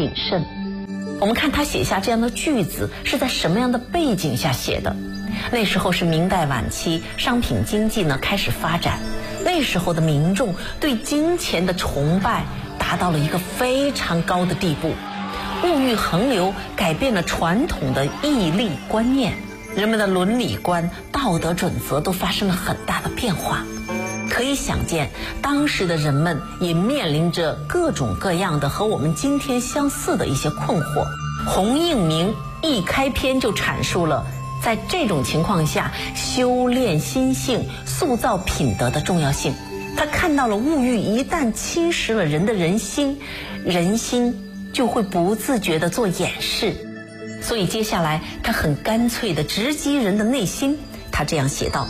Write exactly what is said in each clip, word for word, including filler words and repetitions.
谨慎。我们看他写下这样的句子是在什么样的背景下写的？那时候是明代晚期，商品经济呢开始发展，那时候的民众对金钱的崇拜达到了一个非常高的地步，物欲横流改变了传统的义利观念，人们的伦理观、道德准则都发生了很大的变化。可以想见，当时的人们也面临着各种各样的和我们今天相似的一些困惑。洪应明一开篇就阐述了在这种情况下修炼心性、塑造品德的重要性。他看到了物欲一旦侵蚀了人的人心，人心就会不自觉地做掩饰。所以接下来他很干脆地直击人的内心。他这样写道：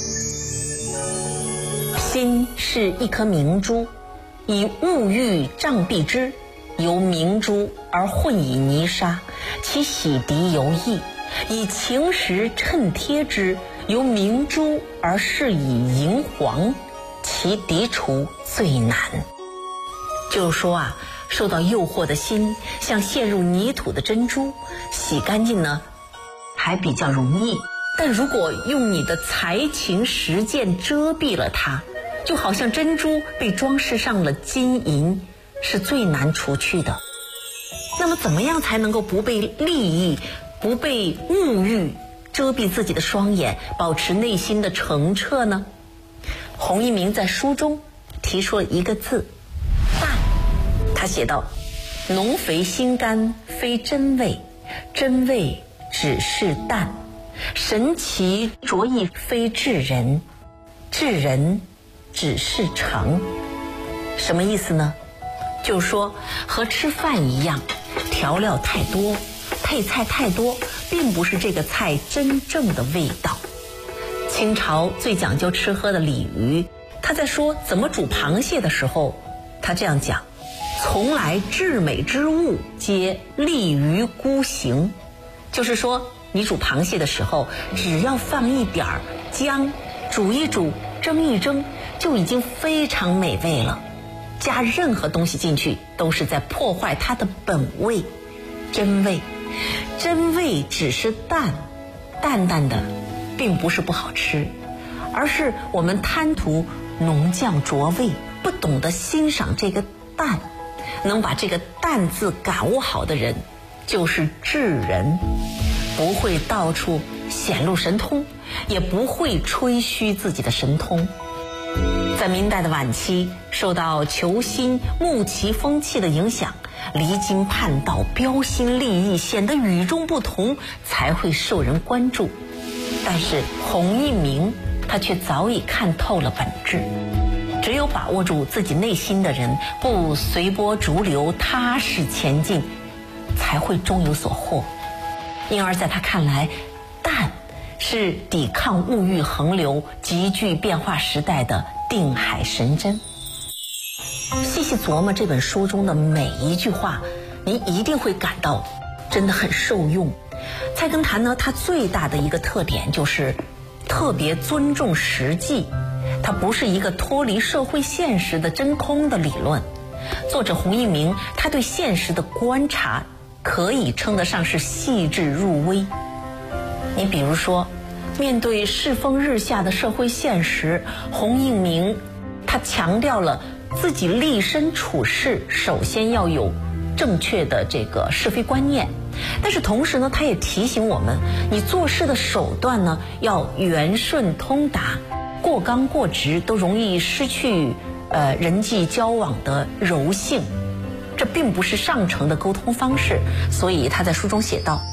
心是一颗明珠，以物欲障蔽之，由明珠而混以泥沙，其洗涤尤易；以情石衬贴之，由明珠而饰以银黄，其涤除最难。就是说啊，受到诱惑的心像陷入泥土的珍珠，洗干净呢还比较容易，但如果用你的才情实践遮蔽了它，就好像珍珠被装饰上了金银，是最难除去的。那么怎么样才能够不被利益、不被物欲遮蔽自己的双眼，保持内心的澄澈呢？洪应明在书中提出了一个字：淡。他写道：浓肥心肝非真味，真味只是淡；神奇着意非至人，至人只是常。什么意思呢？就是说和吃饭一样，调料太多，配菜太多，并不是这个菜真正的味道。清朝最讲究吃喝的李渔，他在说怎么煮螃蟹的时候，他这样讲：从来至美之物皆利于孤行。就是说你煮螃蟹的时候，只要放一点儿姜，煮一煮，蒸一蒸，就已经非常美味了。加任何东西进去都是在破坏它的本味，真味。真味只是淡，淡淡的并不是不好吃，而是我们贪图浓酱浊味，不懂得欣赏这个淡。能把这个淡字感悟好的人就是智人，不会到处显露神通，也不会吹嘘自己的神通。在明代的晚期，受到求新慕奇风气的影响，离经叛道、标新立异，显得与众不同，才会受人关注。但是洪应明他却早已看透了本质，只有把握住自己内心的人，不随波逐流，踏实前进，才会终有所获。因而在他看来，淡是抵抗物欲横流、急剧变化时代的定海神针。细细琢磨这本书中的每一句话，您一定会感到真的很受用。菜根谭呢，它最大的一个特点就是特别尊重实际，它不是一个脱离社会现实的真空的理论。作者洪应明他对现实的观察可以称得上是细致入微。你比如说，面对世风日下的社会现实，洪应明他强调了自己立身处世首先要有正确的这个是非观念，但是同时呢，他也提醒我们，你做事的手段呢要圆顺通达，过刚过直都容易失去呃人际交往的柔性，这并不是上乘的沟通方式。所以他在书中写道：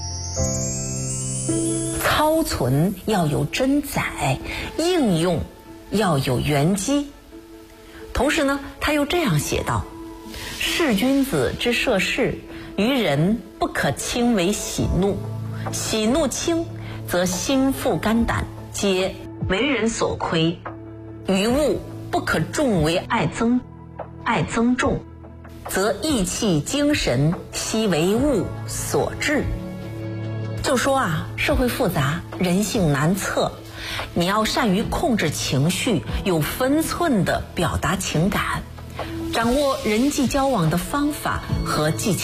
操存要有真载，应用要有圆机。同时呢，他又这样写道：是君子之涉世，于人不可轻为喜怒，喜怒轻则心腹肝胆皆为人所亏，于物不可重为爱增，爱增重则意气精神悉为物所致。就说啊，社会复杂，人性难测，你要善于控制情绪，有分寸地表达情感，掌握人际交往的方法和技巧，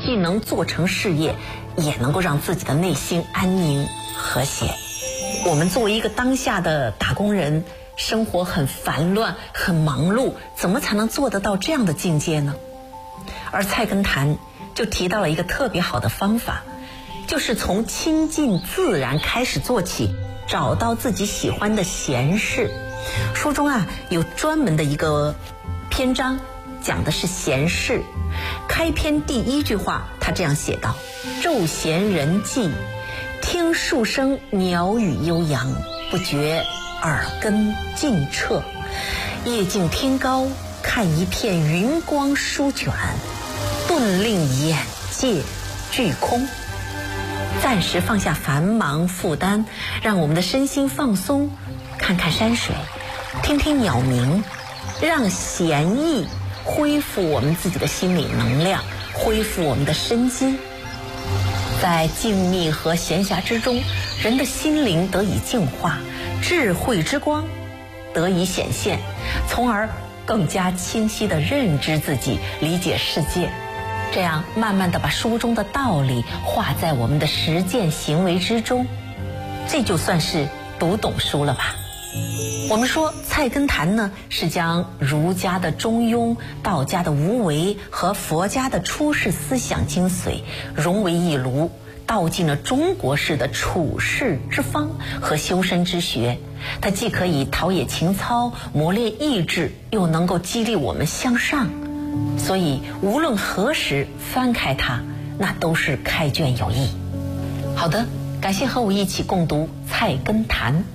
既能做成事业，也能够让自己的内心安宁和谐。我们作为一个当下的打工人，生活很烦乱，很忙碌，怎么才能做得到这样的境界呢？而菜根谭就提到了一个特别好的方法，就是从亲近自然开始做起，找到自己喜欢的闲事。书中啊有专门的一个篇章讲的是闲事。开篇第一句话他这样写道：昼闲人寂，听树声鸟语悠扬，不觉耳根尽彻。夜静天高，看一片云光舒卷，顿令眼界俱空。暂时放下繁忙负担，让我们的身心放松，看看山水，听听鸟鸣，让闲逸恢复我们自己的心理能量，恢复我们的身心。在静谧和闲暇之中，人的心灵得以净化，智慧之光得以显现，从而更加清晰地认知自己，理解世界，这样慢慢地把书中的道理化在我们的实践行为之中，这就算是读懂书了吧。我们说菜根谭呢，是将儒家的中庸、道家的无为和佛家的出世思想精髓融为一炉，道尽了中国式的处世之方和修身之学。它既可以陶冶情操、磨练意志，又能够激励我们向上。所以无论何时翻开它，那都是开卷有益。好的，感谢和我一起共读菜根谭。